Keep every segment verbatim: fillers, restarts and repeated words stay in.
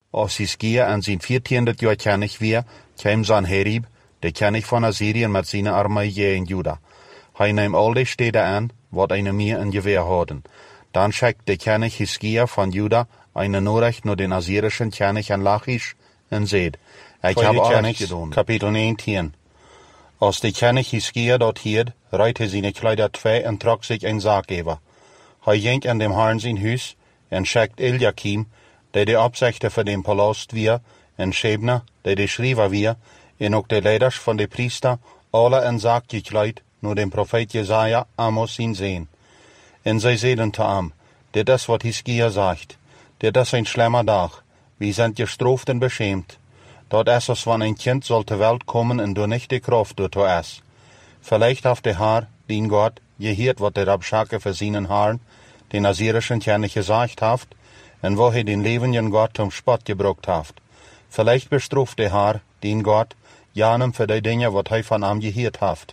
Als Hiskia an zijn viertiendet jaar kennig weer, kwam Sanherib, de kennig van Assyrien met zijn armee in Juda. Hij nam al die steden aan, wat een meer in geweer hadden. Dan schickt de kennig Hiskia van Juda eine Nachricht naar den assyrischen kennig en Lachish en zeid, ik heb alles gedaan. Kapitel negentien. Als de kennig Hiskia dort hierd, reiht hij zijn kleider twee en trok zich een zak over. Hij ging in dem Herrn zijn huis en schickt Eliakim, die de opzichter voor den palast weer, en Shebna, die de schrijver weer, en ook de leiders van de priester, alle in zak gekleid, naar den profeet Jesaja, Amos zien zien. En zij zeiden te hem, dit is wat Hiskia zegt, dit is een schlimmer dag, wir sind gestraft en beschämt. Dat is als wann ein Kind soll zur Welt kommen en du nicht die Kraft du es. Vielleicht haft der Herr, den Gott, gehört, wat der Rabschake für seinen Herrn, den assyrischen König gesagt haft, en wo he den lebenden Gott zum Spott gebrucht haft. Vielleicht bestraft der Herr, den Gott, janem für die Dinge, wat he von ihm gehört haft.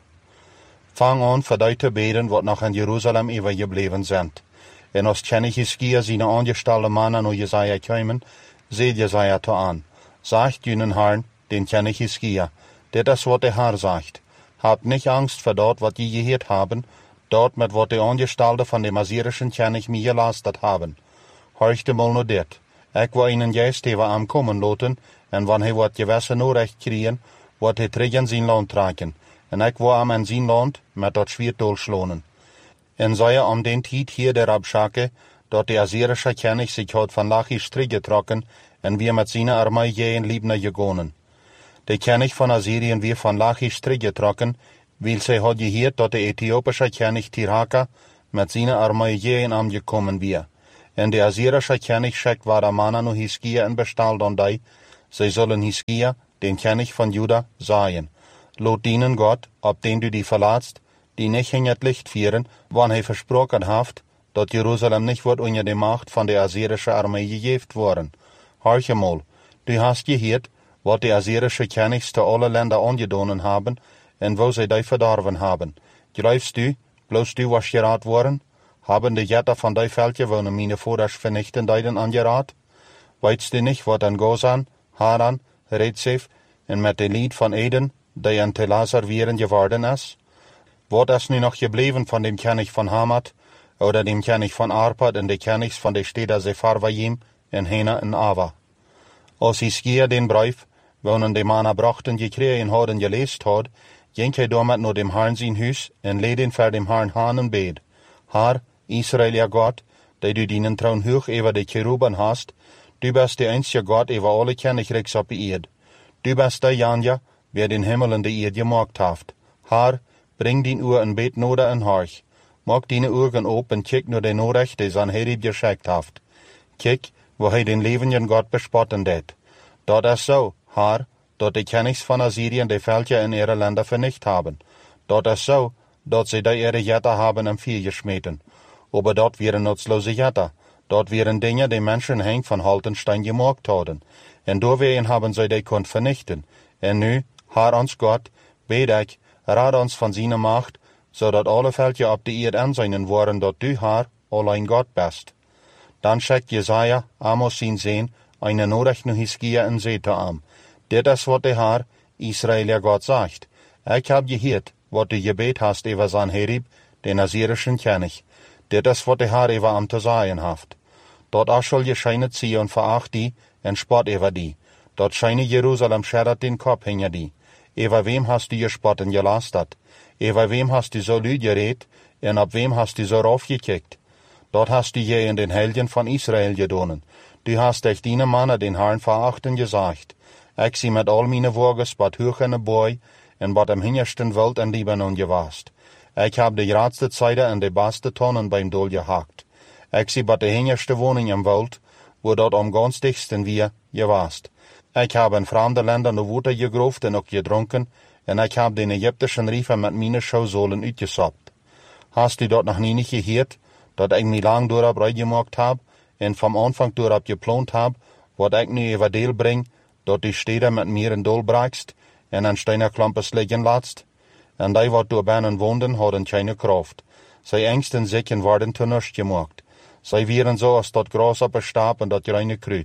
Fang an für die zu beten, wat noch in Jerusalem übergeblieben sind. En als König Hiskia seine angestellte Männer nur Jesaja kämen, seht Jesaja to an. Sagt jenen Herrn, den König Hiskia, dit is wat der Herr sagt. Habt nicht Angst vor dort, wat je gehört haben, dort mit wat die Angestellte von dem assyrischen König mir gelastet haben. Horchte mal nur dit. Ik wil einen Geist über am kommen laten, en wann he wat gewisse Nachricht kriegen, wat he terug in zijn land tragen, en ik wil am in zijn land met dat Schwert durchschlonen. En sei er um den Tiet hier der Rabschake, dort der assyrische König sich hat von Lachish zurückgetrocken, en wir mit seiner Armee jähen Liebner gegangen. Der König von Assyrien wir von Lachish zurückgetrocken, weil sie hat gehört, dass der äthiopische König Tirhaka mit seiner Armee jähen angekommen wir. En der assyrische König schickt war der Mann an Hiskia in Bestall und die, sie sollen Hiskia, den König von Juda, sagen. Lot dienen Gott, ob den du die verlatst, die nicht in das Licht führen, wann er versprochen haft, dass Jerusalem nicht wird unter die Macht von der assyrischen Armee gegeben worden. Horche mal, du hast gehört, was die assyrische Königs zu alle Länder angedonnen haben, und wo sie die verdorben haben. Glaubst du, bloß du was gerat worden? Haben die Jätter von die Völker, wo meine Vorder vernichten, deiden angerat? Weißt du nicht, was an Gozan, Haran, Rezef und mit dem Lied von Eden, die an Telasar wären geworden ist? Was ist nu noch geblieben von dem König von Hamat, oder dem König von Arpad und dem König von der Städte Sepharvaim, in Hena und Ava? Als Hiskia den Brief, wonen die Männer brachten, gekriegen hadden gelest had, ging hij damit naar dem Herrn sein Hus, en leed ihn vor dem Herrn han en bed. Herr, Israel, ja Gott, der du deinen Thron hoch über die Cheruben hast, du bist der einzige Gott über alle Königreichs auf der Erde. Du bist der Janja, wer den Himmel und die Erde gemacht haft. Herr, bring din Uhr en bet noder en harch. Mach deine Augen op en kijk nur den Nachricht, die Sanherib geschickt haft. Kijk, wo hij den lebenden Gott bespotten det. Dat is so, Herr, dat die Königs von Assyrien die Völker in ihre Länder vernicht haben. Dat is so, dat sie da ihre Jätter haben am Vieh geschmeten. Aber dort wären nutzlose Jätter. Dort wären Dinge, die Menschen hängt von Haltenstein gemacht haben. En doorwegen haben sie die Kund vernichten. En nu, Herr uns Gott, bet ich, rat uns von seiner Macht, so dat alle Völker auf die Erde ansehen worden, dat du, Herr, allein Gott bist. Dann schickt Jesaja, Amos sein Sehen, eine Nachricht nach Hiskia und seht am. Dit is wat der Herr, Israel, ja Gott sagt. Ich hab gehört, wat du gebet hast über Sanherib, den assyrischen König. Dit is wat der Herr über am zu sagen haft. Dort auch soll gescheine Zion veracht die, en spott über die. Dort scheine Jerusalem schert den Kopf hinter die. Über wem hast du gespotten gelastet? Über wem hast du so lüd geredet, en ab wem hast du so raufgekickt? Dort hast du je in den Helden von Israel gedonnen. Du hast echt deine Männer den Herrn verachten gesagt. Ich sie mit all meine Woges bad hoch in de Boy, en bad am hintersten Welt in Libanon gewast. Ich hab die gradste Zeide en de beste Tonnen beim Dol gehackt. Ich sie bad de hinterste Wohnung im Welt, wo dort am ganz dichtsten wir gewast. Ich hab in fremde Länder no Wuter gegruft en auch getrunken, en ich hab den ägyptischen Riefer mit meine Schausohlen utgesoppt. Hast du dort noch nie nicht gehört, dat ich mich lang durchab reingemacht hab, en vom Anfang durchab geplant hab, wat ich nu über Deel bring, dat die Städte mit mir in Dol brachst, en an Steiner Klampes liegen latst, en die, wat durch Bernen wohnen, hadden keine Kraft. Sie Ängsten sicken worden zu nichts gemacht. Sie wären so, als dat Gras auf der Stab und dat reine Krüt.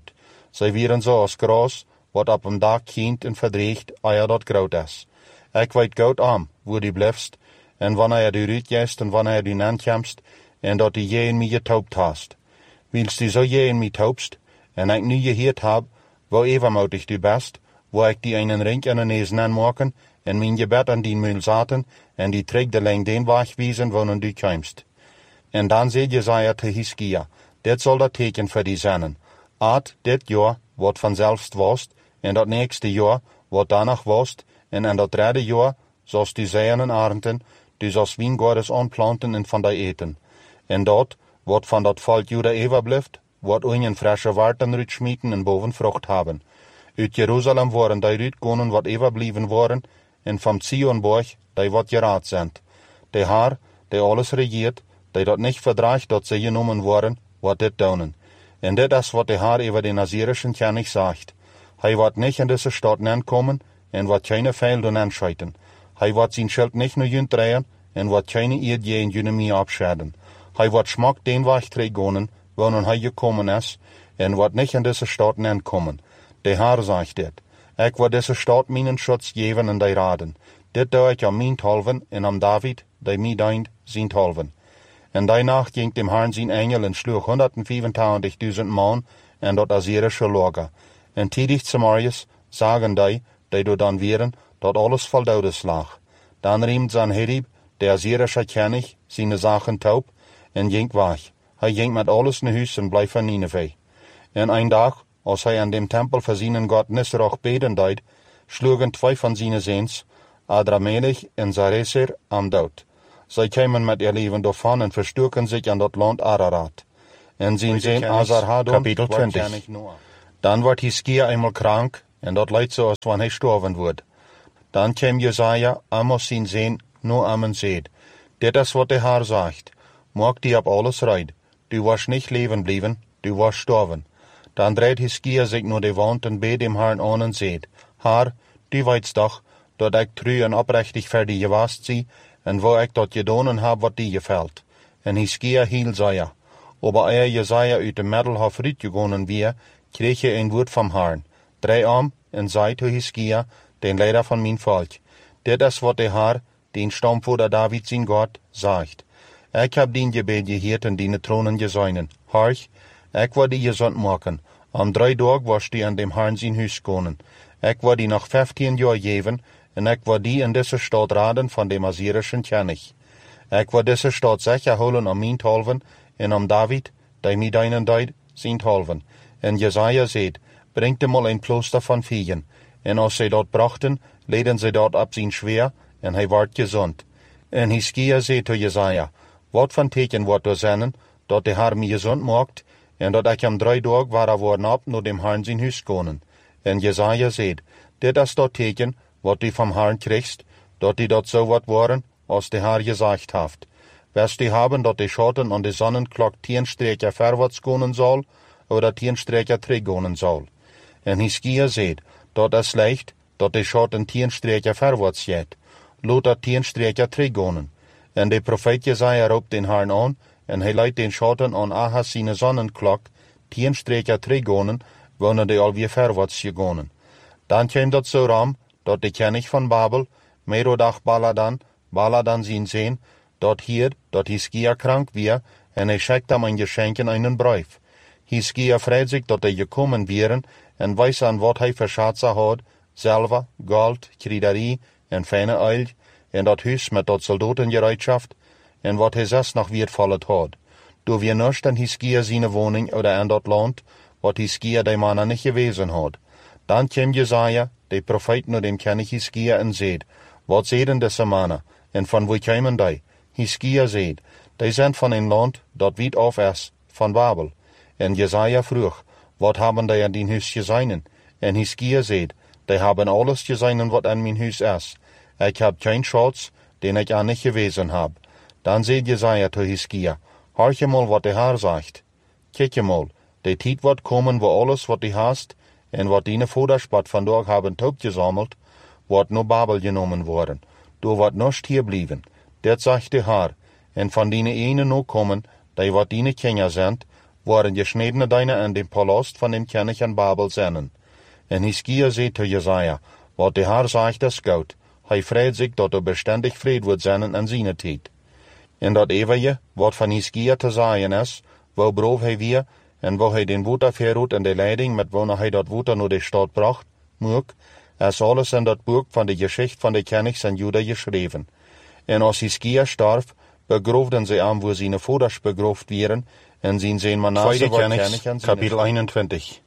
Zij wieren zo als gras, wat op een dag kient en verdriegt, eer dat groot is. Ik weet goed aan, waar die blijft, en wanneer du uitjest en wanneer du aankomst, en dat die je in mij getoopt hast. Wilst du zo je in mij toopst, en ik nu je gehoord heb, waar evenmoedig du best, waar ik die einen ring aan de neus aanmaken, en mijn gebed aan die muil zaten, en die trek de lijn den weg wijzen, waarin du komst. En dan zei Jesaja te Hiskia, dit zal dat teken voor die zijn. Aard dit jaar wat vanzelfs was, en dat nächste jaar wat danach was, en in dat derde jaar zoals du zeeën en arenden, du zoals wijngaardes aanplanten en van die eten. En dat, wat van dat volk Juda overblijft, wat een frische water uitschmieten en boven vrucht hebben. Uit Jeruzalem waren die uitkomen wat overblijven waren, en van Zionborg die wat geraad zijn. De Heer, die alles regeert, die dat niet verdraagt dat ze genomen worden, wat dit doen. En dit is wat de Heer over de Nazirischen König zegt. Hij wordt niet in deze stad aankomen, en wordt geen feil doen aanschuiten. Hij wordt zijn schild niet naar jullie draaien, en wordt geen eed je in jullie mee opscheiden. Hij wordt smak den weg teruggaan, waarin hij gekomen is, en wordt niet in deze stad aankomen. De Heer zegt dit. Ik wil deze stad mijn schutz geven en die raden. Dit doe ik om mijn tolven en om David, die mij dient, zijn tolven. En die nacht ging dem Herrn zijn engel en sloeg honderdvierentwintigduizend man en dat Assyrische lager. En tidig Samarius zagen die, die door dan wieren, dat alles voldoende lag. Dan riemt Sanherib, de Assyrische König, zijn zaken taub, en ging weg. Hij ging met alles naar huis en bleef van Nineveh. En een dag, als hij aan dem tempel voor zijn God Nisroch beden deed, sloegen twee van zijn zoons, Adramelech en Sarezer, am dood. Zij kwamen met ihr leven daarvan en verstoken zich aan dat land Ararat. En zijn zoon Azarhadon, kapitel twintig. Dan wordt Hiskia eenmaal krank, en dat leidt zoals wanneer hij sterven wordt. Dan kwam Jesaja, Amos zijn zoon, nu aan en zei, dit is wat de Heer zegt, maak die op alles rijden. Du was niet leven blijven, du was sterven. Dan draait Hiskia zich naar de wand en beet dem Herrn aan en zei, Heer, du weet toch, dat ik trouw en oprechtig voor die geweest zie, en waar ik dat gedaan heb wat die gevalt. En Hiskia hield Jesaja. Aber eer Jesaja uit de middelhof uitgegaan weer, kreeg je een woord van Herrn. Draai om en zei te Hiskia, den leider van mijn volk. Dit is wat de Heer, den stamvader David zijn God, zegt. Ik heb dien gebed gehoord en die tronen gezoinen. Horch, ik wil die gezond maken. Om drie dagen was die aan dem Herrn zijn huis komen. Ik wil die nog vijftien jaar geven, en ik wil die in deze stad raden van de Assyrischen König. Ik wil deze stad zeker houden om mijn tolven, en om David, die mij deinen deed, zijn tolven. En Jesaja zei, brengt hem al een plooster van vieren. En als zij dat brachten, leden zij dat op zijn zwaar, en hij werd gezond. En Hiskia zei te Jesaja, wat van teken wordt er zijn, dat de Heer mij gezond maakt, en dat ik hem drie dagen waar worden op naar dem Herrn zijn huis komen. En Jesaja zei, dit is dat teken, wat u van Herrn krijgt, dat u dat zo wat worden, als de Heer gezegd heeft. Wirst u hebben dat de schatten aan de zonneklok tien streekje verwaarts gaan zal, oder tien streekje terug gaan zal. En Hiskia zei, dat is slecht, dat de schatten tien streekje verwaarts gaat. Laat dat tien streekje terug gaan. En de profeet Jesaja roept den Herrn aan, en hij leidt den schatten aan Ahas zijn zonneklok tien streekje terug gaan, wanneer de alweer verwaarts gegaan. Dan kwam dat zo ram, dat de koning van Babel, Merodach Baladan, Baladan zijn zoon, dat hier, dat Hiskia krank weer, en hij schickt hem een geschenk in een brief. Hiskia vreet zich dat hij gekomen wieren, en wijst aan wat hij voor schatsen had, zilver, goud, kruiderie en fijne olie, en dat huis met dat soldatengereedschaft, en wat hij zes nog weervallen had. Door weer nust in Hiskia zijn woning oder in dat land, wat Hiskia de mannen niet gewezen had. Dan kwam Jesaja, de profeet, naar dem koning Hiskia en zei, wat zeiden deze mannen, en van waar kwamen die? Hiskia zei, die zijn van een land dat wiet af is, van Babel. En Jesaja vroeg, wat hebben die in die huis gezien? En Hiskia zei, die hebben alles gezien wat in mijn huis is. Ik heb geen schatz, den ik aan niet gewezen heb. Dan zei Jesaja te Hiskia, hoor je mal wat de Heer zegt. Kijk je mal, de tijd wordt komen waar alles wat die haast, en wat die voederspad vandaag hebben opgezameld, wordt naar Babel genomen worden. Door wat nust hier blijven. Dit zegt de Heer, en van die ene nou komen, die wat die kinderen zijn, waren gesnedene deine in dem Palast van dem König in Babel zinnen. En Hiskia zei te Jesaja, wat de haar zegt is goud. Hij vreet zich dat er bestendig vrede wordt zinnen in zijn tijd. En dat eeuwige, wat van Hiskia te zeggen is, wou broof hij weer, en wou hij den water verroet in de leiding, met wanneer hij dat water naar de stad bracht, moek, is alles in dat boek van de geschichte van de Königs in Juda geschreven. En als Hiskia starf, begroefden ze hem waar zijn vaders begroefd werden, en zien zijn Manasse wordt König, kapitel eenentwintig.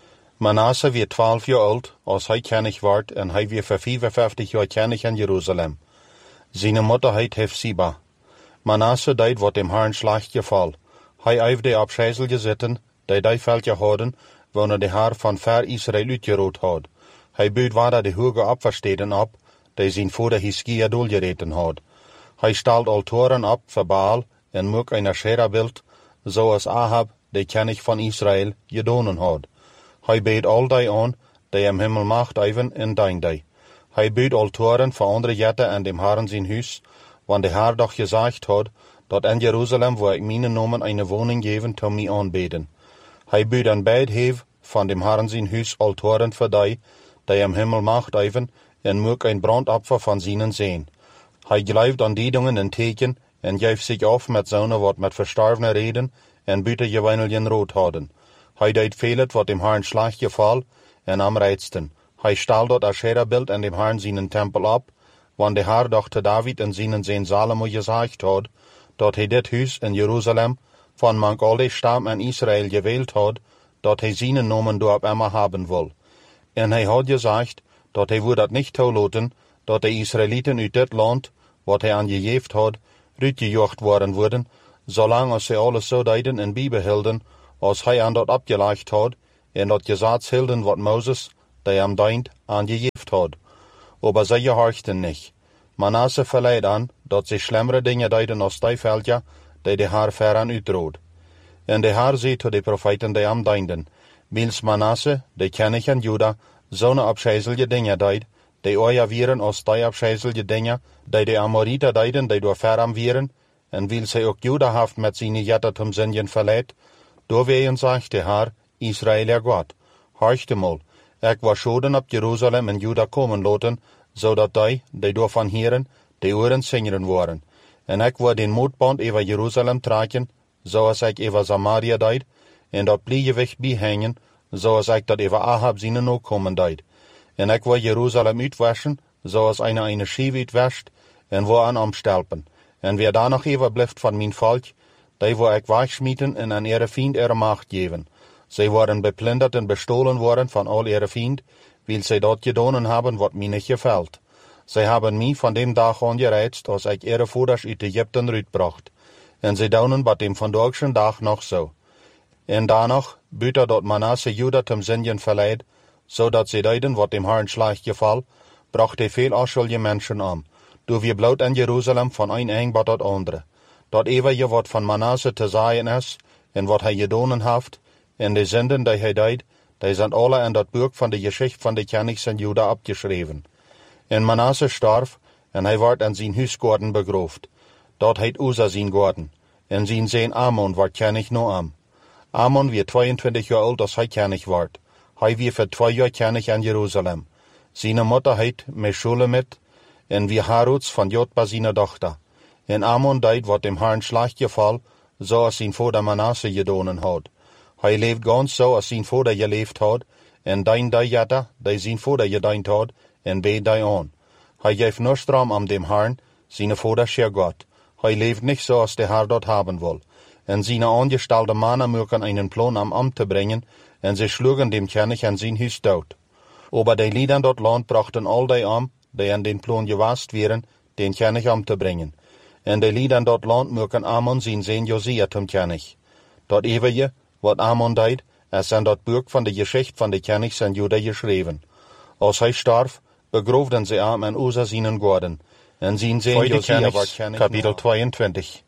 Manasse werd twaalf jaar oud, als hij König werd, en hij werd voor vijfenvijftig jaar König in Jeruzalem. Zijn moeder heet Hefsiba. Manasse deed wat dem Herrn slecht geval. Hij eifde op schijzelje zitten, die die veldje hadden, wanneer de Heer van ver Israël uitgerood had. Hij buit waarder de hoge opversteden op, die zijn vader Hiskia doelgereten had. Hij stelt altaren op voor Baal en maakt een Asherah-beeld, zoals Ahab, de König van Israël, gedaan had. Hij beet al die aan, die hem hemel macht even en dien die. Hij buit altaren voor andere jetten en dem Herrn zijn huis, want de Heer doch gezegd had, dat in Jeruzalem wil ik mijn namen een woning geven te mij aanbeden. Hij buit een beid heef van dem Herrn zijn huis altaren voor die, die hem hemel macht even, en maakt een brandopfer van zijn zeen. Hij gelooft aan die dingen en teken, en geeft zich af met zonen wat met verstorvene reden, en buiten gewijneljen rood hadden. Hij deed veel wat dem Herrn slecht geval, en am reidsten. Hij stal dat Asherah-beeld in dem Herrn zijn tempel op, want de Heer doch te David en zijn zeen Salomo gezegd had, dat hij dit huis in Jeruzalem van mank alle stam in Israël gewild had, dat hij zijn namen daarop immer hebben wil. En hij had gezegd, dat hij would dat niet toelaten, dat de Israëlieten uit dit land, wat hij aangegeven had, uitgejocht worden worden, zolang als zij alles zo deden en bijbehielden, als hij aan dat opgelegd had, en dat gezats hielden wat Moses, die hem dient, aangegeven had. Aber zij gehorchten niet. Manasse verleid aan, dat zij schlimmere dingen deden als die veldje, die de Heer veraan uitrood. En de Heer zei tot de profeten die hem dienden, wils Manasse, de König in Juda, zo'n afschijzelje dingen deed, die ooit vieren als die afschijzelje dingen, die de Amoriten deden, die door veraan vieren, en wils hij ook Juda heeft met zijn jetten om zinjen verleid, door ween zegt de Heer, Israël er God, horchte mal, ik was schoden op Jeruzalem en Juda komen laten, zodat die, die door van hieren, de oren zingeren worden. En ik wil den moedband over Jeruzalem trekken, zoals ik over Samaria deed, en dat pliegewicht bijhangen, zoals ik dat over Ahab zijn ook komen deed. En ik wil Jeruzalem uitwaschen, zoals eine eine schie uitwascht, en wil aan omstelpen. En wie daar nog even blijft van mijn volk, die wil ik wegsmieten en aan ihre vriend ihre macht geven. Zij worden beplunderd en bestolen worden van al ihre vriend, wil zij dat gedaan hebben wat mij niet gefällt. Zij hebben mij van dem dag aan gereizt, als ik ihre vaders uit Egypten uitbracht. En zij doen bij dem vandaagse dag nog zo. En daarnog buiten dat Manasse Juda ten zinjen verleid, zodat zij deden wat dem Herrn slecht geval, bracht hij veel afschuldige mensen om. Door wie bloot in Jeruzalem van een eng tot het andere. Dat eeuwige wat van Manasse te zeggen is, en wat hij gedaan heeft, en de zinden die hij deed, die zijn alle in dat boek van de geschichte van de Königs in Juda opgeschreven. En Manasse starf, en hij werd in zijn huisgorden begroefd. Dat heet Uza zijn gorden. En zijn zoon Amon werd König na hem. Amon werd tweeëntwintig jaar oud als hij König werd. Hij werd voor twee jaar König in Jeruzalem. Zijn moeder heet Meshulemit, en wie Haruts van Jotba zijn dochter. En Amon deed wat dem Herrn slecht geval, zoals zijn vader Manasse gedaan had. Hij leeft ganz zo als zijn vader geleefd had, en dien die jetten, die zijn vader gediend had, en beet die aan. Hij geeft nur stram om dem Herrn, zijn vader scheer God. Hij leeft niet zoals de Heer dat hebben wil. En zijn aangestelde mannen mogen einen plan om om te brengen, en ze sloegen dem König en zijn huis dood. Aber die lieden dat land brachten al die om, die in den plan gewast waren, den König om te brengen. En die lieden dat land mogen Amon zijn zoon Josia zum König. Dat eeuwige, wat Amon deed, is in dat boek van de geschichte van de Königs in Juda geschreven. Als hij starf, begroefden ze hem in Uza zijn gorden, en zijn zoon Josia werd König. Kapitel tweeëntwintig.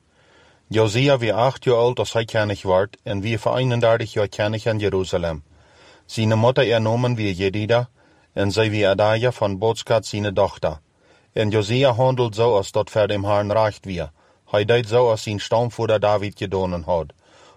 Josia was acht jaar oud als hij König werd, en wie voor eenendertig jaar König in Jeruzalem. Zijn moeder ernomen wie Jedida, en zij wie Adaya van Botskat zijn dochter. En Josia handelt zo als dat voor dem Herrn recht weer. Hij deed zo als zijn stamvader David gedaan had.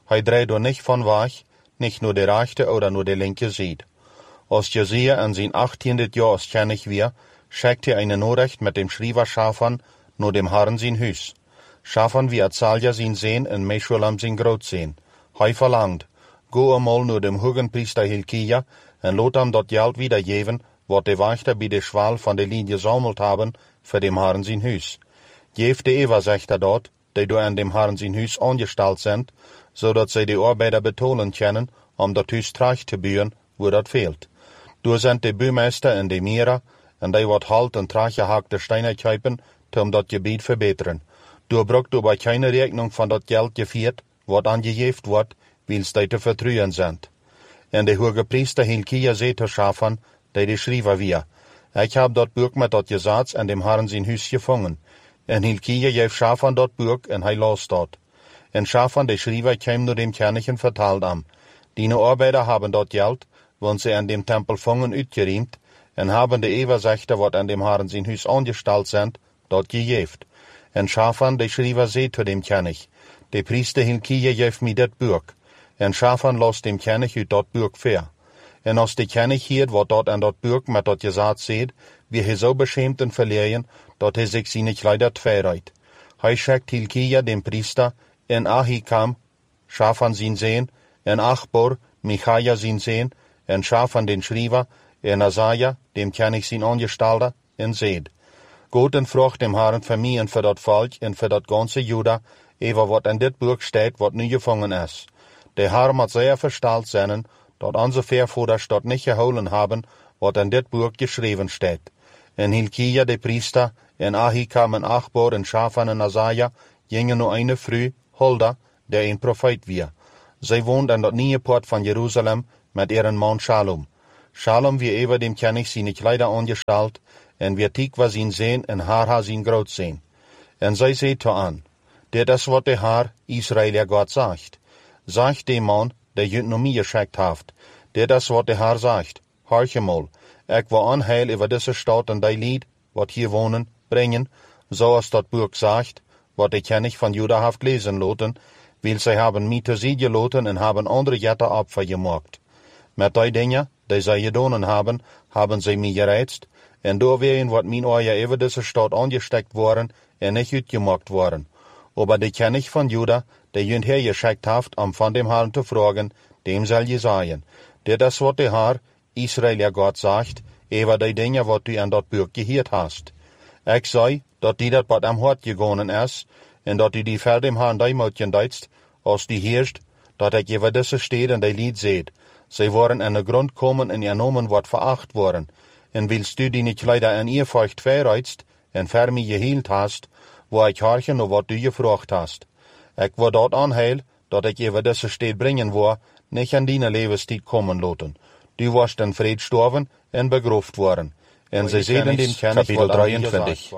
Hij dreht er niet van weg, niet nur de rechte oder nur de linke Seite. Als Josia in zijn achttiende jaar als König weer, schickt hij eine Nachricht mit dem Schreiber Schafan naar dem Herrn zijn huis. Schafan wie Azalia zijn Sehn en Meshulam zijn Grootzehn. Hij verlangt, go eenmaal naar dem Hogenpriester Hilkia en laat hem dat geld wiedergeven, wat de wachter bij de schwal van de linie gesammeld hebben, voor dem Herrn zijn huis. Geef de Everzechter dort, die door aan dem Herrn zijn huis aangesteld zijn, zodat zij de arbeider betalen kunnen om dat huis terug te bouwen, waar dat veelt. Door zijn de bouwmeester en de mera, en die wat halt en teruggehakte stenen kuipen, om dat gebied verbeteren. Door brukt daarbij keine rekening van dat geld gevierd, wat aangegeven wordt, wils die te vertrouwen zijn. En de hoge priester Hilkia zei te Schafan, die de schrijver weer, ik heb dat boek met dat gezats en dem Herrn zijn huis gevangen. En Hilkia geeft Schafan dat boek en hij las dat. En Schafan de schrijver kwam naar dem König en vertelde hem, die arbeider hebben dat geld, want ze aan dem tempel vangen uitgeruimd, en hebben de Everzechter wat aan dem Herrn zijn huis aangesteld zijn, dat gegeven. En Schafan de schrijver zei te dem König, de priester Hilkia geeft mij dit boek. En Schafan las dem König uit dat boek ver. En als de König hield wat dat aan dat boek met dat gezat zet, wie hij zo beschämt en verlegen, dat hij zich zijn kleider tweerijdt. Hij schickt Hilkia dem priester, en Ahikam, Schafan zijn Sehn, en Achbor, Michaja zijn Sehn, en Schafan den schrijver, en Azaja, dem König zijn aangestalter, en zed. Goed en vroeg dem Herrn voor mij en voor dat volk en voor dat ganze Juda, over wat in dit boek staat wat nu gevangen is. De Herr moet zeer versteld zijn, dat onze voorvoerders dat niet gehouden hebben, wat in dit boek geschreven staat. En Hilkia de priester, en Ahikam en Achbor en Schafan en Azaja, gingen naar een vrouw, Hulda, der een profeet weer. Zij woont aan dat nieuwe poort van Jeruzalem met ihren man Shalom. Shalom wie over dem König zijn kleider aangesteld, en wie tiek was zijn Sehn en haar zijn Grootzehn. En zij zei te aan, dit is wat de Heer, Israël God zegt. Zegt de man, die junt naar mij geschikt heeft, dit is wat de Heer zegt, hoorje mal, ik wil aanheil over deze stad en die lied, wat hier wonen, brengen, zoals dat boek zegt, wat de König van Juda heeft lezen laten, wil zij hebben mij te zien gelaten en hebben andere jetten opfer gemaakt. Met die dingen, die zij gedaan hebben, hebben zij mij gereizt, en doorwegen wat mijn ogen over deze stad aangestekt worden en niet uitgemaakt worden. Aber de König van Juda, die junt hergeschikt heeft om van dem Herrn te vragen, dem zal je zeggen, dit is wat de Heer, Israël God zegt, over die dingen wat u aan dat boek gehoord hast. Ik zei, dat die dat wat am hart gegaan is, en dat u die ver dem Herrn die moet gendeitst, als die heerst, dat ik over deze steden en die lied zeed. Zij worden aan de grond komen en genomen wat veracht worden. En wilst u die niet leider aan eerfurcht verreidst, en ver mij geheeld hast, waar ik hartje naar wat u gevraagd hast. Ik wil dat aanheil, dat ik over deze stad brengen wil, niet aan die levenstijd komen laten. Du warst in vrede sterven en begroefd worden. En zij zeiden dem König kapitel drieëntwintig.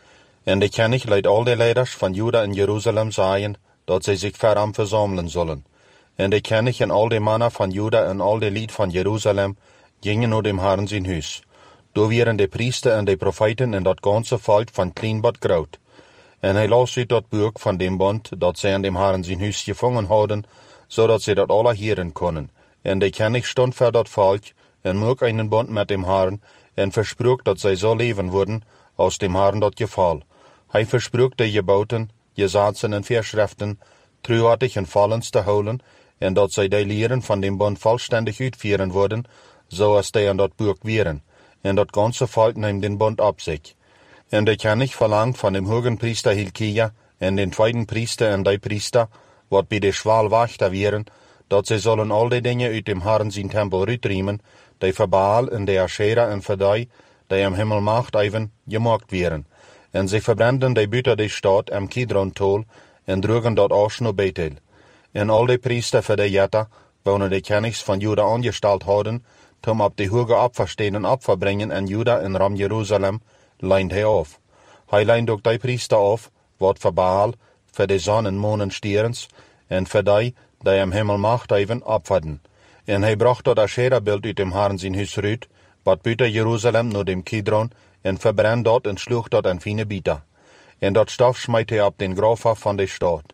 En de König leidt al de leiders van Juda en Jeruzalem zeggen, dat zij zich ver am verzamelen zullen. En de König en al de mannen van Juda en al de lied van Jeruzalem gingen naar dem Herrn zijn huis. Door waren de priester en de profeten en dat ganze volk van klein tot groot. En hij las uit dat boek van dem bond dat zij aan dem Herrn zijn huis gevangen hadden, zodat zij dat alle heren konden. En de König stond voor dat volk en maak einen bond met dem Herrn en versprook dat zij zo leven worden, als dem Herrn dat geval. Hij versprook de geboten, gezatsen en verschriften, truhartig en vallens te houden, en dat zij de leren van dem bond volständig uitvieren worden, zoals die aan dat boek waren. En dat ganze volk neemt den bond op zich. En de König verlangt van dem hogen priester Hilkia en den tweeden priester en die priester, wat bij de schwal wachter waren, dat zij zullen al die dingen uit dem Herrn zijn tempel uitriemen, die voor Baal en de Asherah en voor die, die am Himmel macht even, gemaakt waren. En zij verbranden die buiten de stad am Kidron-tol en droegen dat as naar Bethel. En al die priester voor de jetta, wonen de Königs van Juda aangesteld hadden, om op de hoge opverstenen opfer brengen en Juda en Ram Jeruzalem, leint hij af. Hij leint ook die priester af, wat voor Baal, voor de zon en maan en stierens, en voor die, die am Himmel macht even, opferden. En hij bracht dat Asherah-beeld uit dem Herrn zijn huis uit, wat buiten Jeruzalem naar dem Kidron, en verbrand dat en sloeg dat aan fine bieter. En dat stof smijt hij op den graf af van de stad.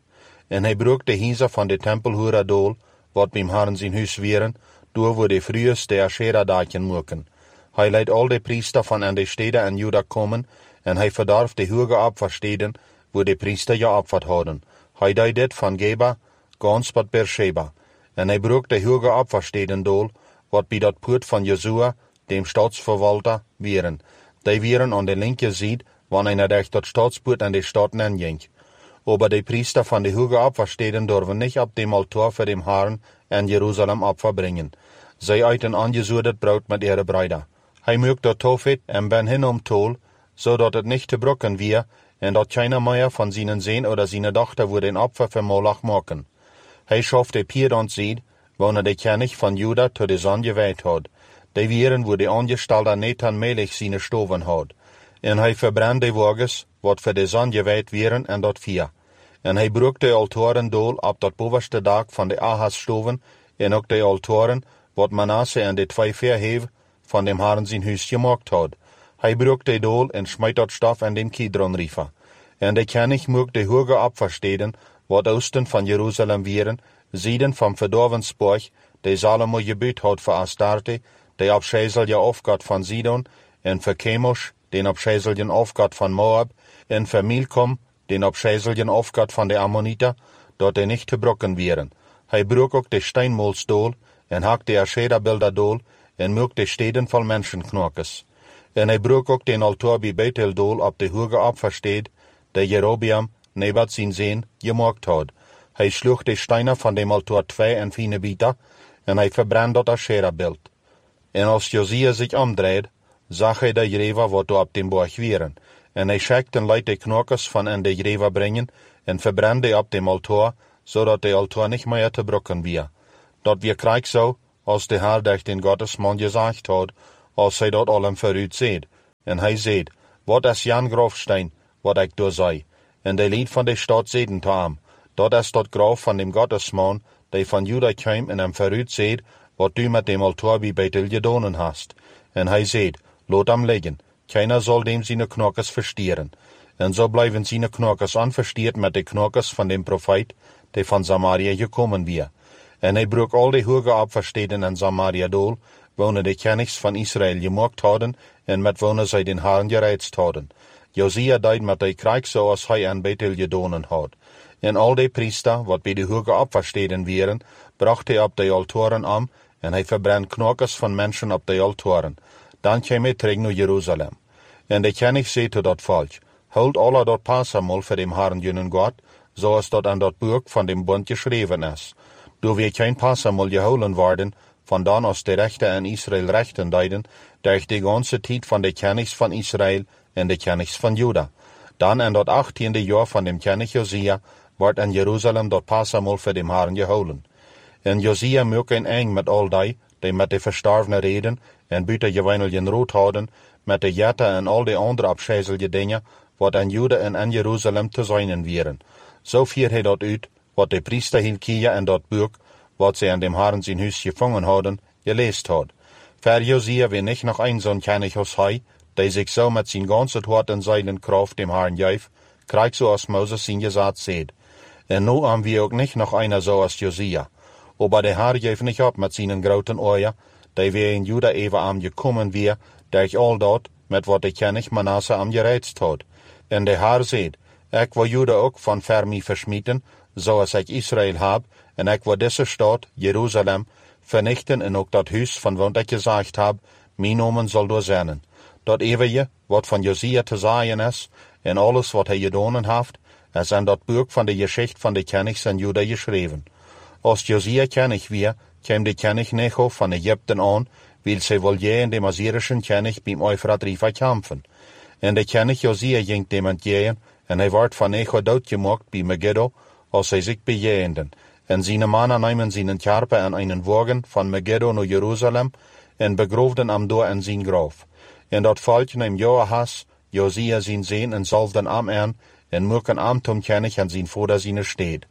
En hij brook de hiezen van de tempelhoera dool, wat beim Herren zijn huis wieren, door wo de vruus de Asherah-daken moeken. Hij leidt al de priester van aan de steden en Juda komen, en hij verdarf de hoge opfersteden, wo de priester geopferd hadden. Hij deed dit van Geba, gans tot Beersheba. En hij brook de hoge opfersteden dool, wat bij dat poort van Jozua, dem staatsverwalter, wieren. Die wieren aan de linker zijde, wanneer hij naar dat staatspoort en de stad ging. Aber de priester van de hoge opfersteden durven niet op dem altaar voor dem Herren en Jeruzalem opfer brengen. Zij eten aangezoedet brood met ihre bruiden. Hij moekt dat tofet en ben hin om tol, zodat het niet te brokken weer, en dat keiner meer van zijn zoon oder zijn dochter wordt een opfer voor Moloch maken. Hij schoof de pier aan zijd, wanneer de koning van Juda tot de zon gewijd had. Die wieren wo de aangestelde Nathan Melech zijn stoven had. En hij verbrandde de wagens, wat voor de zon gewijd wieren en dat vier. En hij brook de altaren dool op dat bovenste dak van de Ahas stoven, en ook de altaren, wat Manasse en de twee verheven van dem Herren zijn huis gemaakt had. Hij brook de dool en smijt dat stof en dem Kidron river. En de koning mocht de hoge opfersteden, wat oosten van Jeruzalem wieren, zijden van verdorvensborg, de Salomo gebuut had voor Astarte, de opschezelje afgod van Sidon, en voor Chemosh, den opschezelje afgod van Moab, en voor Milcom, den opschezelje afgod van de Ammoniter, dat de niet te brokken wieren. Hij brook ook de steinmoolsdool, en hak de Asherah-beelden dool, en mook de steden vol menschenknokes. En hij brook ook den altaar bij Bethel dool op de hoge opfersteed, de Jerobeam, Nebat zijn zoon, gemaakt had. Hij sloeg de steinen van dem altaar twee en fine bieten, en hij verbrand dat Asherah-beeld. En als Josia zich omdraaide, zag hij de greven wat op dem borg wieren. En hij schikte en liet de knokers van en de greven brengen, en verbrandde op dem altaar, zodat de altaar niet meer te brokken weer. Dat weer krijg zo, als de Heer durch den Gottesman gezegd had, als hij dat allem vooruit zeed. En hij zeed, wat is Jan grafsteen, wat ik door zei. En de lied van de stad zeiden te hem, dat is dat graf van dem Gottesman, die van Juda kwam en hem vooruit zeed, wat du met dem altaar bij Bethel gedonen hast. En hij zeed, laat hem liggen, keiner zal dem zijn knokkers verstieren. En zo blijven zijn knokkers onverstierd met de knokkers van dem profeet, die van Samaria gekomen weer. En hij brook al de hoge opfersteden in Samaria dool, wonen de konings van Israël gemaakt hadden, en met wonen zij den Herren gereidst hadden. Josia deed met de krijg zoals hij aan Bethel gedonen had. En al de priester, wat bij de hoge opfersteden wieren, bracht hij op de altaren om, en hij verbrand knokkers van mensen op de altaren. Dan kwam hij terug naar Jeruzalem. En de koning zei tot dat volk, houd alle dat passamol voor dem Herren jullie God, zoals dat aan dat boek van dem bond geschreven is. Door weer geen passamol gehouden worden, vandaan als de rechten in Israël rechten deden, durch de ganze tijd van de konings van Israël en de konings van Juda. Dan in dat achttiende jaar van dem koning Josia, wordt in Jeruzalem dat passamol voor dem Herren gehouden. En Josia mocht een eng met al die, die met de verstorvene reden, en buiten gewijneljen rood houden, met de jatten en al de andere afschezelje dingen, wat in Juda en in Jeruzalem te zijn wieren. Zo vier hij dat uit, wat de priester Hilkia en dat boek, wat zij aan dem Herren zijn huis gevangen hadden, geleest had. Voor Josia weer niet nog een zo'n koning als hij, die zich zo met zijn ganse hart en zijden kracht dem Herren geef, krijgt zoals Moses zijn gezegd zegt. En nu hebben we ook niet nog een zoals Josia. Aber de Heer geeft niet op met zijn grote oren, die weer in Juda even aan gekomen weer, durch al dat, met wat de koning Manasse aan gereidst had. En de Heer zegt, ik wil Juda ook van ver mij versmieten, zoals ik Israël heb, en ik wil deze stad, Jeruzalem, vernichten en ook dat huis van wat ik gezegd heb, mijn nomen zal doorzenden. Dat eeuwige, wat van Josia te zeggen is, en alles wat hij gedaan heeft, is in dat boek van de geschichte van de konings in Juda geschreven. Als Josia koning weer, kwam de koning Necho van Egypten aan, wil zij wel jij en de Assyrischen koning bij Euphrat River kampen. En de koning Josia ging dem entgegen, en hij werd van Necho doodgemaakt bij Megiddo, als zij zich bejegenden. En zijn mannen namen zijn karpen en einen wagen van Megiddo naar Jeruzalem, en begroefden hem door in zijn graf. En dat volk nam Joahas, Josia zijn zoon, en zalfden hem aan, en moeken hem tot koning en zijn vader zijn steed.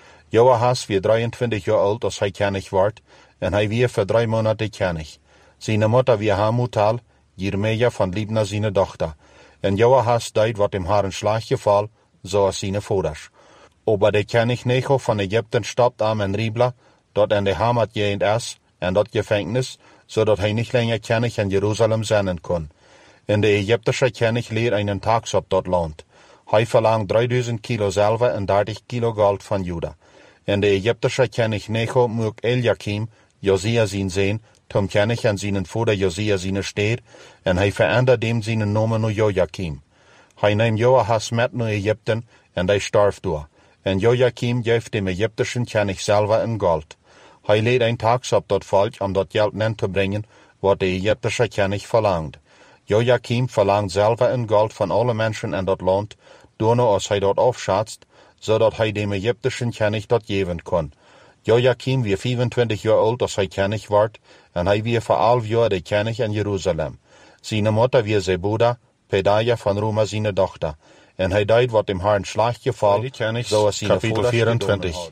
Joahas was drieëntwintig jaar oud als hij koning werd, en hij was voor drie maanden koning. Zijn moeder was Hamutal, Jeremia van Libna zijn dochter. En Joahas deed wat hem haar een slag geval, zoals zijn vaders. Aber de König Necho van Egypten stapt aan en Ribla, dat en de Hamat jeend is, en dat gevangenis, zodat hij niet langer König in Jeruzalem zijn kon. En de Egyptische König leert einen tax op dat land. Hij verlangt drieduizend kilo zilver en dertig kilo goud van Juda. En de Egyptische König Necho moet Eliakim, Josia zijn zoon, tom König en zijn vader Josia zijn steed, en hij verandert hem zijn naam naar Joachim. Hij neemt Joachas met naar Egypten, en hij starft door. En Joachim geeft dem Egyptischen König zilver en goud. Hij leed een tax op dat volk om dat geld neer te brengen, wat de Egyptische König verlangt. Joachim verlangt zilver en goud van alle mensen in dat land, door als hij dat afschatst, zodat hij dem Egyptischen König dat geven kon. Joachim weer vierentwintig jaar oud als hij König werd, en hij weer voor elf jaar de König in Jeruzalem. Zijn moeder weer Zebuda, Pedaya van Ruma zijn dochter, en hij deed wat dem Herrn slecht geval, zoals zijn vader vierentwintig.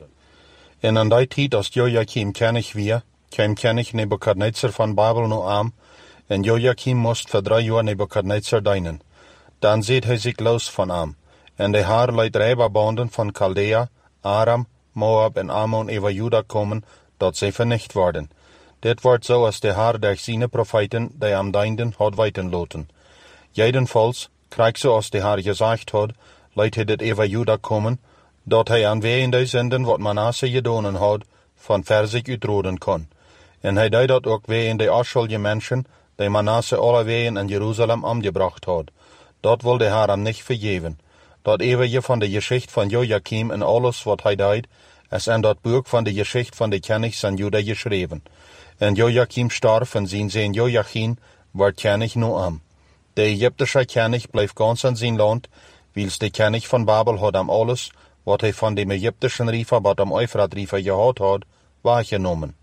En aan die tijd als Joachim König weer, kwam König Nebukadnezar van Babel nu aan, en Joachim moest voor drie jaar Nebukadnezar dienen. Dan zet hij zich los van hem, en de Heer liet rijbanden van Chaldea, Aram, Moab en Ammon over Juda komen, dat zij vernicht worden. Dit wordt zoals de Heer door zijn profeten, die am dienden, had weten laten. Jedenfalls, krijg zoals de Heer gezegd had, liet hij dit over Juda komen, dat hij aan weende zenden wat Manasse gedaan had, van ver zich uitroden kon. En hij deed dat ook weende afschuldige mensen, die Manasse alle ween in Jeruzalem omgebracht had. Dat wil de Heer hem niet vergeven. Dat eeuwige van de geschichte van Joachim en alles wat hij deed, is in dat boek van de geschichte van de Königs van Juda geschreven. En Joachim starf en zijn zoon Joachim werd König nu am. De Egyptische König bleef ganz in zijn land, wils de König van Babel had hem alles, wat hij van de Egyptischen Riefer wat am Euphrat Riefer gehad had, waargenomen.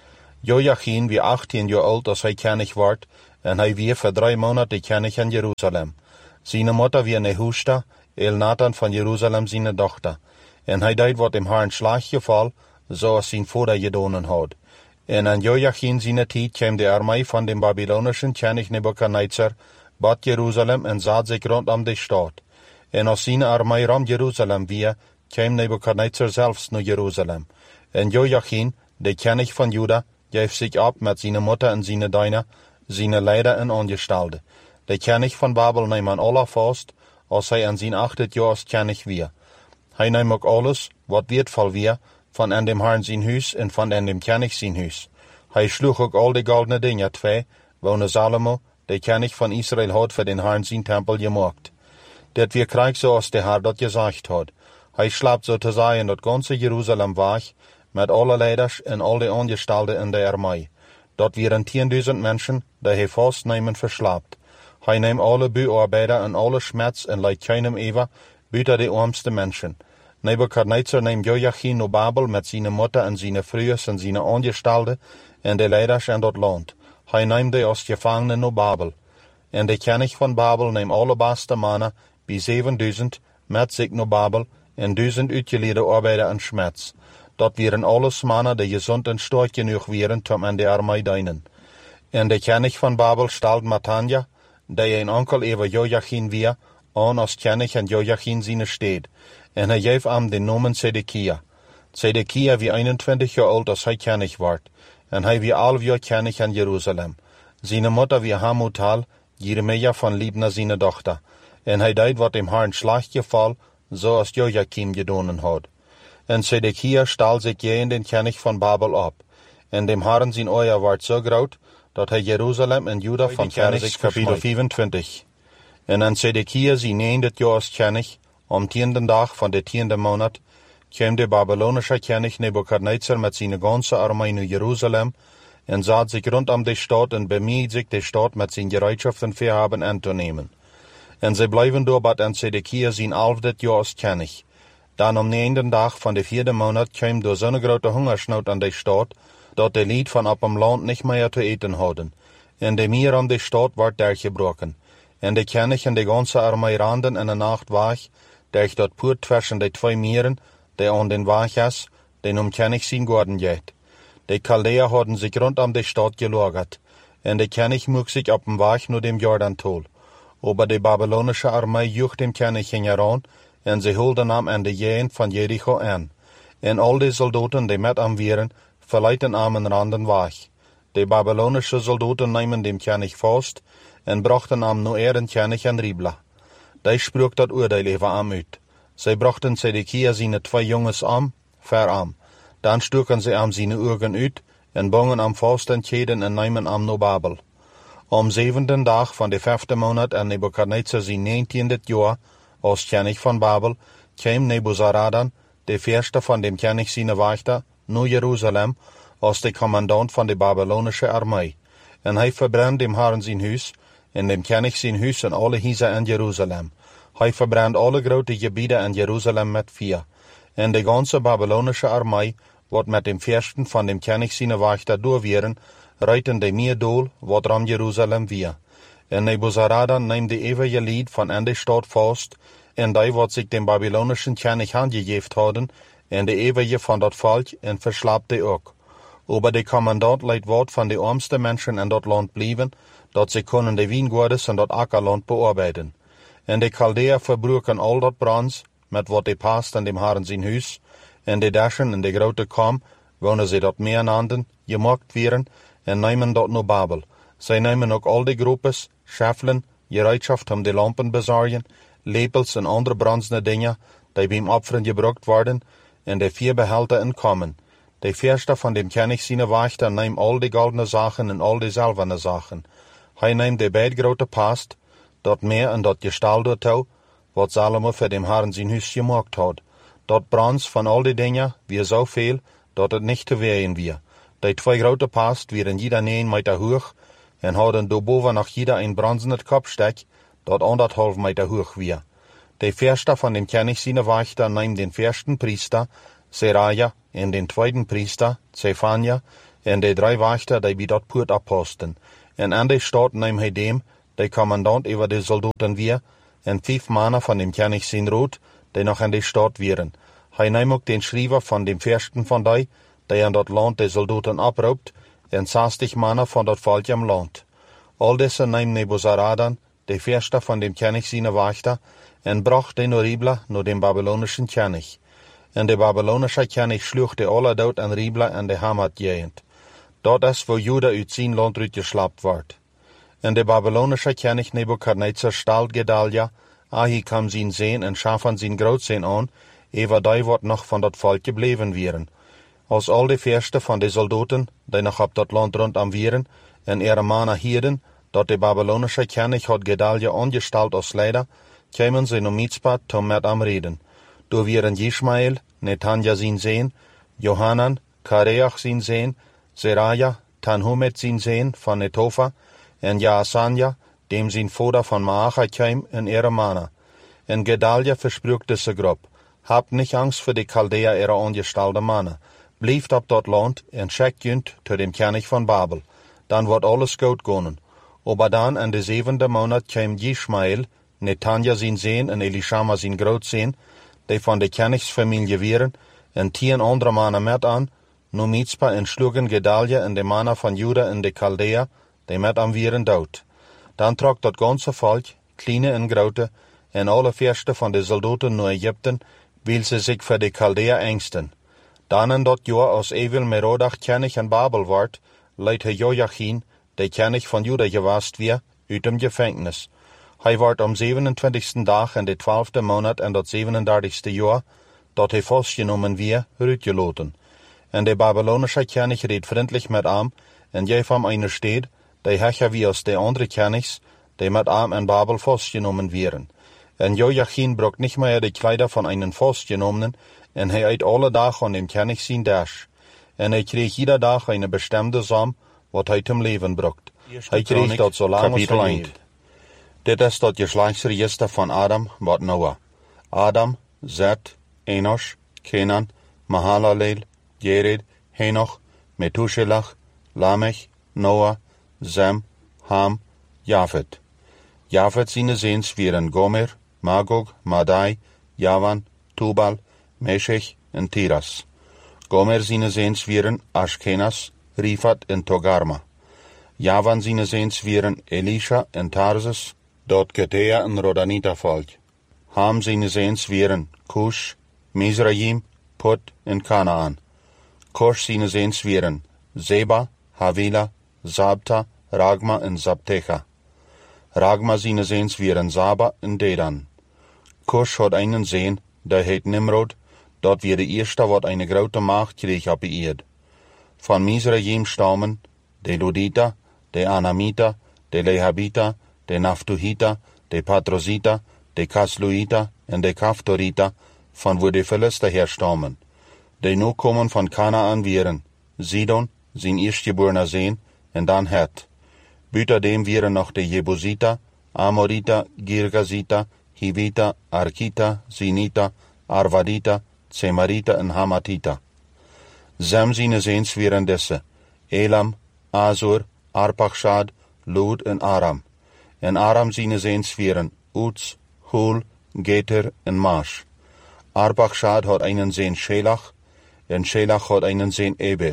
Joachim wie achttien jaar oud als hij König werd, en hij weer voor drie maanden de König in Jeruzalem. Zijn moeder weer Nehushta, Elnathan van Jeruzalem zijn dochter. En hij deed wat dem Herrn slecht geval, zoals zijn vader gedaan had. En aan Joachim zijn tijd kwam de armee van de Babylonischen König Nebukadnezar, bad Jeruzalem en zat zich rondom de stad. En als zijn armee rond Jeruzalem weer, kwam Nebukadnezar zelfs naar Jeruzalem. En Joachim, de König van Juda, geeft zich op met zijn moeder en zijn diener, zijn leider en aangestelden. De König van Babel neemt aan alle vast, als hij aan zijn achtet jaar als König weer. Hij neemt ook alles, wat wertvoll weer, van in dem Herrn zijn huis en van in dem König zijn huis. Hij sloeg ook al de goldene dingen twee, woonde Salomo, de König van Israël had voor den Herrn zijn tempel gemaakt. Dit weer krijg zoals de Heer dat gezegd had. Hij slaapt zo te zeggen dat ganze Jeruzalem weg, met alle leiders en al de aangestelden in de armee. Dat weer tienduizend mensen, die hij vastnemen verslaapt. Hij neemt alle buarbeiders en alle schmets en leidt keinem over, buiten de armste mensen. Nebukadnezar neemt Joachim naar Babel met zijn moeder en zijn vrouwen en zijn aangestelden en de leiders in dat land. Hij neemt die als gevangenen naar Babel. En de König van Babel neemt alle beste mannen, bij zevenduizend, met zich naar Babel, en duizend uitgeleide arbeiders en schmets. Dat waren alles mannen die gezond en sterk genoeg waren om aan de armee dienen. En de König van Babel stelt Matanja, die een onkel over Joachim weer, aan als König en Joachim zijn steed. En hij geeft hem de naam Zedekia. Zedekia wie eenentwintig jaar oud als hij König werd. En hij wie elf jaar König in Jeruzalem. Zijn moeder wie Hamutal, Jeremia van Libna zijn dochter. En hij deed wat dem Herrn slecht geval, zoals Joachim gedaan had. En Zedekia stal zich tegen den König van Babel op. En dem Herrn zijn oor werd zo groot, dat hij Jeruzalem en Juda van Königs kapitel vierentwintig. En aan Zedekia zijn negentig jaar als König, om tiende dag van de tiende maand, kwam de Babylonische König Nebukadnezar met zijn ganze armee naar Jeruzalem en zat zich rondom de stad en bemidde zich de stad met zijn gereedschap verhaben aan te nemen. En zij blijven door bad aan Zedekia zijn elfde jaar als König. Dan om negende dag van de vierde maand kwam door zo'n grote hongersnood aan de stad, dat de lied van op hem land niet meer te eten hadden. En de meer om de stad werd dergebroken. En de König en de ganze armee randen in de nacht weg, durch dat poort tussen de twee meren, die aan den weg is, den om König zijn gorden geht. De Chaldea hadden zich rondom de stad gelagert, en de König moest zich op dem weg naar dem Jordan tol. Aber de Babylonische armee joeg dem König ging heran, en ze hielden hem aan de jeen van Jericho aan. En al de soldaten die met hem waren, verlieten hem en randen weg. De Babylonische soldaten namen dem König vast en brachten hem naar Eren König en Ribla. Die sprak dat oordeel over hem uit. Zij brachten Zedekia zijn twee jongens aan, ver hem. Dan stoken ze hem zijn ogen uit en bongen hem vast en kheden en namen hem naar Babel. Om zevende dag van de vijfde maand en Nebukadnezar zijn negentiende jaar als König van Babel, kwam Nebuzaradan, de eerste van dem König zijn wachter, naar Jeruzalem als de commandant van de Babylonische armee. En hij verbrand dem Herren zijn huis, en dem König zijn huis en alle huizen in Jeruzalem. Hij verbrand alle grote gebieden in Jeruzalem met vuur. En de ganze Babylonische armee, wat met dem eersten van dem König zijn wachter doorweren, reiten de meer doel, wat ram Jeruzalem weer. En Nebuzaradan neemt de eeuwige lied van in de stad vast, en die wat zich dem Babylonischen König handgegeven hadden, en de eeuwige van dat volk, en verslaapt die ook. Aber de commandant leidt wat van de armste mensen in dat land blijven, dat ze kunnen de wijngaarden en dat akkerland bearbeiden. En de Chaldeer verbruiken al dat brands, met wat de past in dem Herren zijn huis, en de dashen in de grote kam, wonen ze dat meer nanden, gemaakt werden, en nemen dat naar Babel. Zij nemen ook al de groepes, schaffelen, gereedschaft om de lampen bezorgen, lepels en andere brandende dingen, die beim opferen gebruikt worden, en de vier behelten en kommen. De eerste van dem König zijn wachter neemt al de goldene zaken en al de zilverne zaken. Hij neemt de beide grote past, dat meer en dat gestal door touw, wat Salomo voor dem Herren zijn huis gemaakt had. Dat brands van al die dingen weer zoveel, dat het niet te wegen weer. Die twee grote past werden jeder negen meter hoog, en hadden daarboven nog jeder een brandend kopstek, dat anderhalf meter hoog weer. De eerste van dem König zijn wachter neemt den eersten priester, Seraja, en den tweeden priester, Zefania, en de drie wachter die bij dat poort opposten. En aan de stad neemt hij dem, de commandant over de soldaten weer, en vijf mannen van dem König zijn rood, die nog in de stad waren. Hij neemt ook den schrijver van dem eersten van die, die in dat land de soldaten oproept, en zestig mannen van dat volk im land. Al deze neemt Nebuzaradan, de eerste van dem König zijn wachter, en bracht den naar Ribla, naar dem Babylonischen König. En de Babylonische König sloeg de alle dood en Ribla en de Hamat-gegend. Dat is waar Juda uit zijn land uitgeslapt wordt. En de Babylonische König Nebukadnezar stalt Gedalia, Ahikam zijn zeen en Shaphan zijn grootzeen aan, over die wat nog van dat volk gebleven waren. Als al de eerste van de soldaten, die nog op dat land rondom waren, en ihre mannen hielden, dat de Babylonische König had Gedalia aangesteld als leider, kwamen ze naar Mitzpah om met hem reden. Door waren Ishmael, Netanja zijn zeen, Johanan, Kareach zijn zeen, Zeraja, Tanhumet zijn zeen van Netofa, en Jaasanja, dem zijn vader van Maacha kwam, en ihre mannen. En Gedalia versprak deze groep: Habt niet angst voor de Chaldeer ihre aangestelde mannen. Blijft op dat land en schickt junt tot dem König van Babel. Dan wordt alles goed gaan. Aber dan in de zevende maand kwam Ishmael, Netanja zijn zeen en Elishama zijn grootzeen, die van de koningsfamilie waren, en tien andere mannen met aan, naar Mitzpah en sloegen Gedalia en de mannen van Juda en de Chaldeer, die met hem waren dood. Dan trok dat ganze volk, kleine en grote, en alle eerste van de soldaten naar Egypten, wil ze zich voor de Chaldeer engsten. Dan in dat jaar als Evil Merodach König in Babel wordt, leidt hij Joachim, de König van Juda geweest weer, uit dem gevangenis. Hij wordt om zevenentwintigste dag in de twaalfde maand en dat zevenendertigste jaar, dat hij vastgenomen weer, uitgelaten. En de Babylonische König reed vriendelijk met hem, en geef hem een stad, die hecher wie als de andere Königs, die met hem in Babel vastgenomen werden. En Joachim brak niet meer de kleider van een vastgenomenen, en hij eet alle dagen aan dem König zijn dash. En hij kreeg ieder dag een bestemde som, wat hij ten leven bracht. Hij kreeg dat zo lang als hij leefde. Dit is dat geslachtsregister van Adam wat Noah. Adam, Zet, Enosh, Kenan, Mahalaleel, Jered, Henoch, Methuselah, Lamech, Noah, Sem, Ham, Japhet. Japhet zijn zeens waren Gomer, Magog, Madai, Javan, Tubal, Meshech en Tiras. Gomer zijn zeens waren Ashkenaz, Rifat en Togarma. Javan zijn zeens waren Elisha en Tarsus, dat Ketea en Rodanita volk. Ham seine Seens wären Cush, Mizraim, Put en Kanaan. Cush seine Seens wären Seba, Havila, Sabta, Ragma en Sabtecha. Ragma seine Seens wären Saba en Dedan. Cush hat einen Seen, der heet Nimrod, dort wir de erste, wat eine grote Macht kreeg op de Erd. Van Mizraim stammen de Ludita, de Anamita, de Lehabita, de Naphtuhita, de Patrosita, de Kasluita en de Kaftorita, van wo de Philister herstammen. De nu komen van Kanaan wären Sidon, zijn eerstgeborener Seen, en dan Het. Buiten dem wären noch de Jebusita, Amorita, Girgasita, Hivita, Arkita, Sinita, Arvadita, Zemarita en Hamatita. Zem seine Seens wären desse, Elam, Asur, Arpachshad, Lud en Aram. En Aram seine Seens wären Uz, Hul, Geter en Mash. Arpachshad hat einen Seen Schelach, en Schelach hat einen Seen Eber.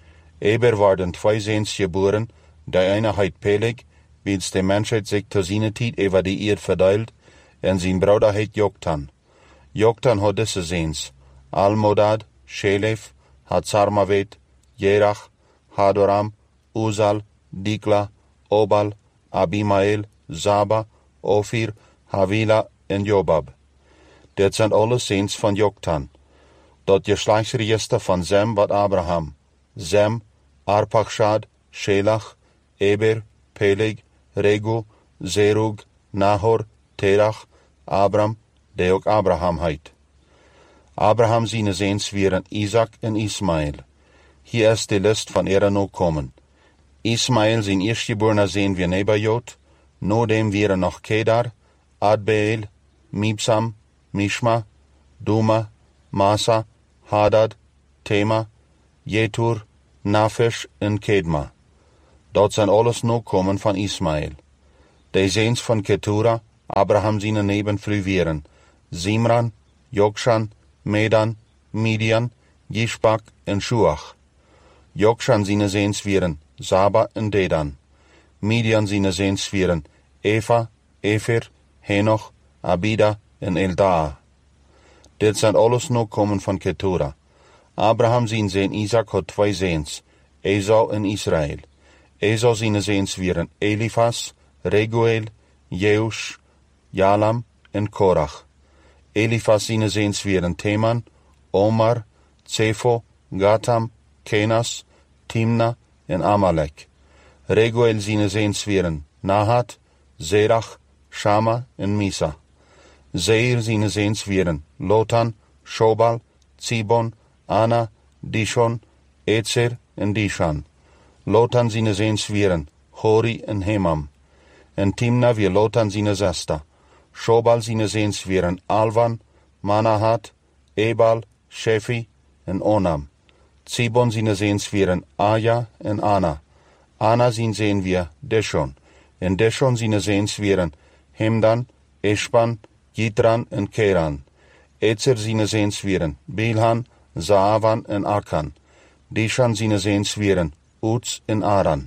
Eber waren zwei Seens geboren, der eine heit Peleg, wiens de Menschheit sich zu seiner Tijd über die Erd verteilt, en sein Bruder heit Joktan. Joktan hat diese Seens, Almodad, Shelef, Hatzarmavet, Jerach, Hadoram, Uzal, Dikla, Obal, Abimael, Saba, Ophir, Havila en Jobab. Dit zijn alles Seens van Joktan. Dat Geschlechtsregister van Sem wat Abraham, Sem, Arpachshad, Shelach, Eber, Peleg, Regu, Zerug, Nahor, Terach, Abram, der ook Abraham heit. Abraham seine Seens wären Isaac en Ismael. Hier ist die List van ihrer Nachkommen. Ismael sein erstgeborener Seen wie Nebajot, no dem wären noch Kedar, Adbeel, Mibsam, Mishma, Duma, Masa, Hadad, Tema, Jetur, Naphish en Kedma. Dort zijn alles Nachkommen van Ismael. De Seens van Ketura, Abraham seine Nebenfrüh wären Simran, Jokshan, Medan, Midian, Jishbak en Shuach. Jokshan seine Seens wären Saba en Dedan. Midian seine Seens wären Eva, Ephir, Henoch, Abida en Eldaa. Dit zijn alles Nachkommen van Ketura. Abraham sein Seen Isaac hat zwei Seens, Esau en Israel. Esau seine Seens wären Eliphas, Reguel, Jeush, Jalam en Korach. Eliphas seine Seens wären Teman, Omar, Zepho, Gatam, Kenas, Timna en Amalek. Reguel seine Seens wären Nahat, Zerach, Shama en Misa. Seir seine Seens wären Lotan, Shobal, Zibon, Ana, Dishon, Ezer en Dishan. Lotan seine Seens wären Hori en Hemam. En Timna wie Lotan seine Sesta. Shobal seine Seens wären Alvan, Manahat, Ebal, Shefi en Onam. Zibon seine Seens wären Aja en Ana. Ana sein Seen wir Deshon. En Deshon seine Seens wären Hemdan, Eshban, Yitran en Keran. Ezer seine Seens wären Bilhan, Zaavan en Akan. Dishan seine Seens wären Uz en Aran.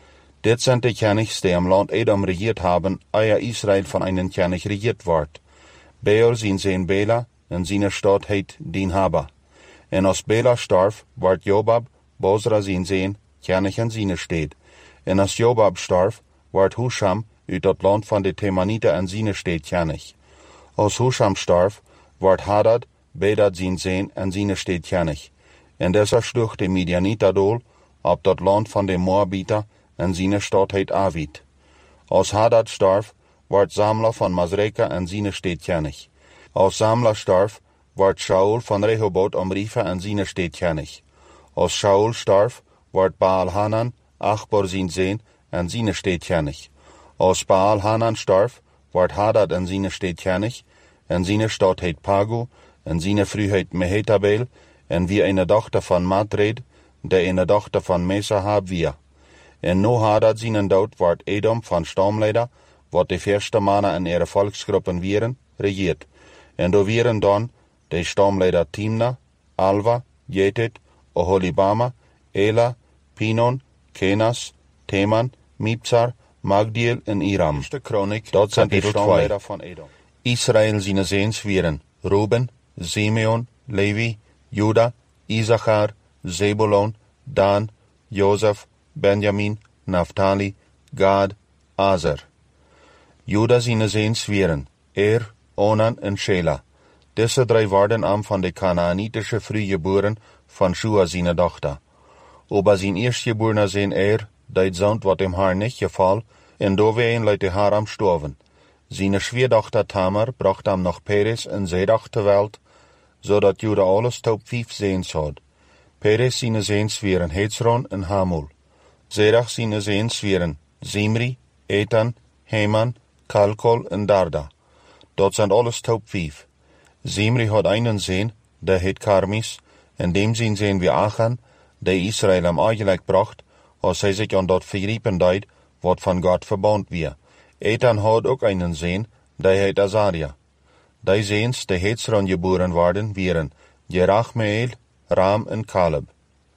Dit zijn de Kenigs die am Land Edom regiert haben, eer Israel von einem Kenig regiert ward. Beor zijn Seen Bela, en seine Stadt heet Dinhaba. En als Bela starf, ward Jobab, Bosra zijn Seen, Kenig en seine Steed. En als Jobab starf, ward Husham, uit dat land van de Temanite en seine Steed Kenig. Als Husham starf, ward Hadad, Bedad zijn Seen en seine Steed Kenig. En desser sloeg de Midianita dool, op dat land van de Moabiter, en seine Stadt heet Avid. Als Hadad starf, ward Samla van Masreka en seine Steed Kenig. Als Samla starf, ward Shaul van Rehoboth om Rifa en seine Steed Kenig. Als Shaul starf, ward Baal Hanan, Achbor zijn Seen en seine Steed Kenig. Als Baal Hanan starf, ward Hadad en seine Steed Kenig, en seine Stadt heet Pagu, en seine Früh heet Mehetabel, en wie eine Dochter van Matred, der eine Dochter van Mesahab wir. En no Hadad seinen dood ward Edom van stamleider, wat de eerste mannen en ihre volksgroepen wieren, regiert. En do wieren dan de stamleider Timna, Alva, Jetet, Oholibama, Ela, Pinon, Kenas, Teman, Mibzar, Magdiel en Iram. Dat zijn de stamleider van Edom. Israel zijn zeens vieren, Ruben, Simeon, Levi, Juda, Issachar, Zebulon, Dan, Jozef, Benjamin, Naphtali, Gad, Aser. Juda zijn zeens vieren, Er, Onan en Shela. Deze drie waren am van de Canaanitische vruggeboren van Shua zijn dochter. Ober zijn eerstgeborene zijn Er, die zoon wat hem haar niet geval, en doorween luid de haar am storven. Zijn schwierdochter Tamar bracht hem nog Peres en Zedach ter wereld, zodat Juda alles top vijf zeens had. Peres zijn zeens vieren, Hezron en Hamul. Zedach zijn zeens vieren, Zimri, Ethan, Heman, Kalkol en Darda. Dat zijn alles top vijf. Zimri had einen zeen, die heet Karmis, en dem zijn zeen wie Achan, die Israël hem eigenlijk bracht, als hij zich aan dat vergrepen deed, wat van God verbond weer. Ethan had ook einen zeen, die heet Azaria. Die zeens, die Hezron geboren waren, waren Jerachmeel, Ram en Caleb.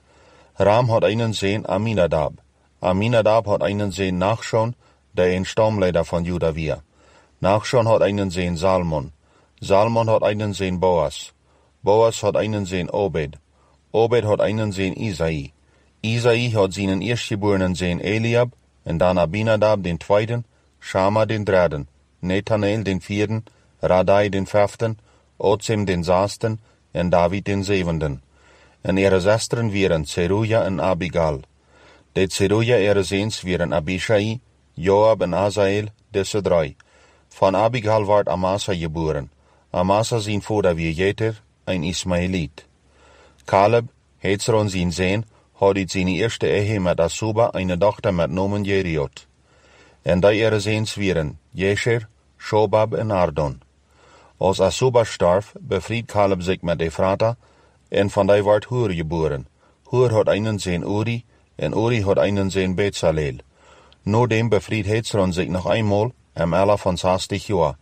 Ram had einen zeen, Aminadab. Aminadab had einen zeen, Nachshon, die een stamleider van Juda weer. Nachshon had einen zeen, Salmon. Salmon had einen zeen, Boas. Boas had einen zeen, Obed. Obed had einen zeen, Isaï. Isaï had zijn eerstgeborenen zeen, Eliab, en dan Abinadab den tweeden, Shama den derden, Nethaneel den vierden, Radai den vijfden, Otsem den zesden, en David den zevenden. En ihre zesteren waren Zeruja en Abigal. De Zeruja ihre zeens waren Abishai, Joab en Azael, deze drie. Van Abigal werd Amasa geboren. Amasa zijn vader wie Jeter, een Ismaëliet. Caleb, Hezron zijn zeen, had uit zijn eerste ehe met Asuba een dochter met nomen Jeriot. En die ihre zeens waren Jesher, Shobab en Ardon. Als Asuba starf, bevried Caleb zich met Ephrata, en van die werd Hur geboren. Hur had einen zeen Uri, en Uri had einen zeen Bezaleel. Noordem bevried Hezron zich nog eenmaal, en elf van zestig jaar.